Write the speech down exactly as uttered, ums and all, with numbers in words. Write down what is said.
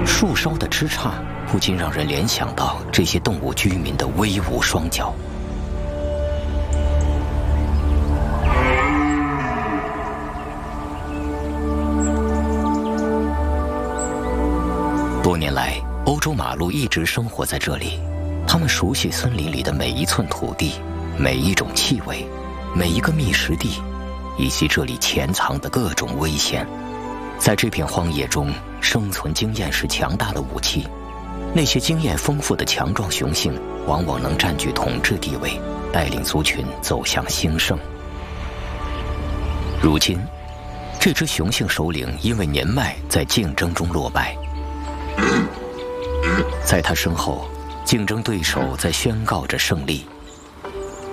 树梢的枝杈不禁让人联想到这些动物居民的威武双脚。多年来，欧洲马鹿一直生活在这里，它们熟悉森林里的每一寸土地、每一种气味、每一个觅食地，以及这里潜藏的各种危险。在这片荒野中，生存经验是强大的武器。那些经验丰富的强壮雄性，往往能占据统治地位，带领族群走向兴盛。如今，这只雄性首领因为年迈在竞争中落败。在他身后，竞争对手在宣告着胜利。